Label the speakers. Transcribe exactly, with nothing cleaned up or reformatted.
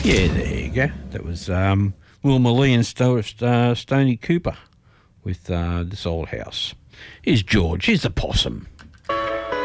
Speaker 1: Yeah, there you go. That was um, Wilma Lee and Sto- uh, Stoney Cooper with uh, This Old House. Here's George. Here's the possum.